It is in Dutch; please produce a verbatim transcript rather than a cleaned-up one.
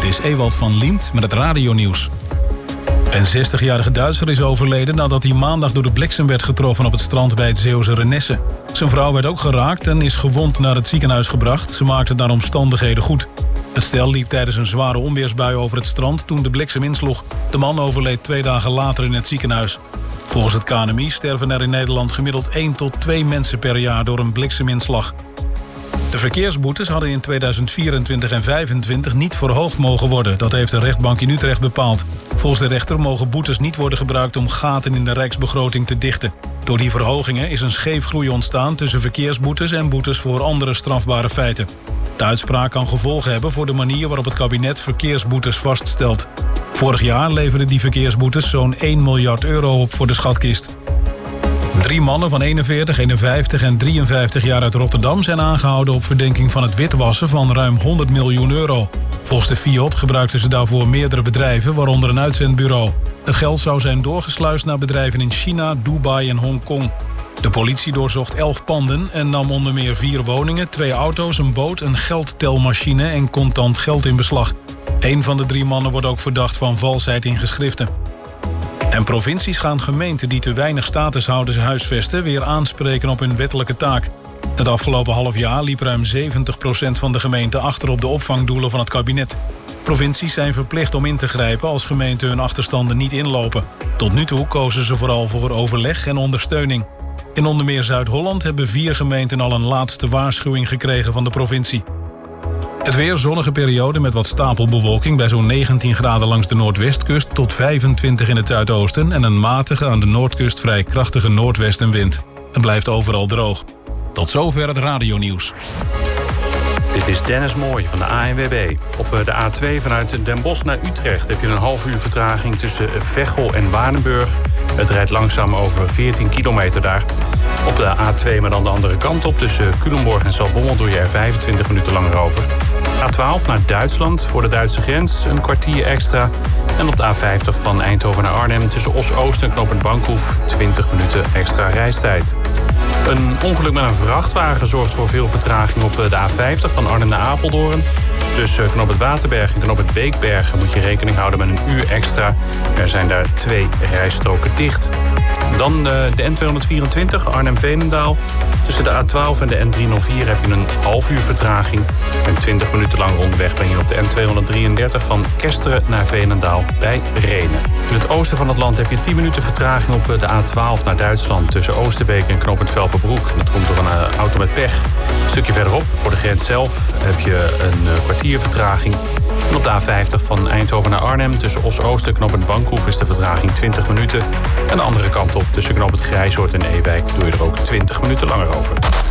Dit is Ewald van Liemt met het radionieuws. Een zestigjarige Duitser is overleden nadat hij maandag door de bliksem werd getroffen op het strand bij het Zeeuwse Renesse. Zijn vrouw werd ook geraakt en is gewond naar het ziekenhuis gebracht. Ze maakte naar omstandigheden goed. Het stel liep tijdens een zware onweersbui over het strand toen de bliksem insloeg. De man overleed twee dagen later in het ziekenhuis. Volgens het K N M I sterven er in Nederland gemiddeld één tot twee mensen per jaar door een blikseminslag. De verkeersboetes hadden in tweeduizend vierentwintig en vijfentwintig niet verhoogd mogen worden. Dat heeft de rechtbank in Utrecht bepaald. Volgens de rechter mogen boetes niet worden gebruikt om gaten in de rijksbegroting te dichten. Door die verhogingen is een scheefgroei ontstaan tussen verkeersboetes en boetes voor andere strafbare feiten. De uitspraak kan gevolgen hebben voor de manier waarop het kabinet verkeersboetes vaststelt. Vorig jaar leverden die verkeersboetes zo'n één miljard euro op voor de schatkist. Drie mannen van eenenveertig, eenenvijftig en drieënvijftig jaar uit Rotterdam zijn aangehouden op verdenking van het witwassen van ruim honderd miljoen euro. Volgens de Fiat gebruikten ze daarvoor meerdere bedrijven, waaronder een uitzendbureau. Het geld zou zijn doorgesluisd naar bedrijven in China, Dubai en Hongkong. De politie doorzocht elf panden en nam onder meer vier woningen, twee auto's, een boot, een geldtelmachine en contant geld in beslag. Een van de drie mannen wordt ook verdacht van valsheid in geschriften. En provincies gaan gemeenten die te weinig statushouders huisvesten weer aanspreken op hun wettelijke taak. Het afgelopen half jaar liep ruim zeventig procent van de gemeenten achter op de opvangdoelen van het kabinet. Provincies zijn verplicht om in te grijpen als gemeenten hun achterstanden niet inlopen. Tot nu toe kozen ze vooral voor overleg en ondersteuning. In onder meer Zuid-Holland hebben vier gemeenten al een laatste waarschuwing gekregen van de provincie. Het weer, zonnige periode met wat stapelbewolking bij zo'n negentien graden langs de noordwestkust tot vijfentwintig in het zuidoosten en een matige aan de noordkust vrij krachtige noordwestenwind. Het blijft overal droog. Tot zover het radionieuws. Dit is Dennis Mooij van de A N W B. Op de A twee vanuit Den Bosch naar Utrecht heb je een half uur vertraging tussen Veghel en Waardenburg. Het rijdt langzaam over veertien kilometer daar. Op de A twee, maar dan de andere kant op, tussen Culemborg en Zaltbommel doe je er vijfentwintig minuten langer over. A twaalf naar Duitsland voor de Duitse grens, een kwartier extra. En op de A vijftig van Eindhoven naar Arnhem tussen Os-Oost en Knooppunt Bankhoef twintig minuten extra reistijd. Een ongeluk met een vrachtwagen zorgt voor veel vertraging op de A vijftig van Arnhem naar Apeldoorn. Dus Knooppunt Waterberg en Knooppunt Beekbergen moet je rekening houden met een uur extra. Er zijn daar twee rijstroken dicht. Dan de N tweehonderdvierentwintig Arnhem-Veenendaal. Tussen de A twaalf en de N driehonderdvier heb je een half uur vertraging. En twintig minuten lang rondweg ben je op de N tweehonderddrieëndertig van Kesteren naar Veenendaal bij Rhenen. In het oosten van het land heb je tien minuten vertraging op de A twaalf naar Duitsland. Tussen Oosterbeek en Knooppunt Velperbroek. Dat komt door een auto met pech. Een stukje verderop, voor de grens zelf, heb je een kwartier vertraging. En op de A vijftig van Eindhoven naar Arnhem tussen Os-Oost en Knooppunt Bankhoef is de vertraging twintig minuten. En de andere kant op tussen Knooppunt Grijzoord en Ewijk doe je er ook twintig minuten langer over.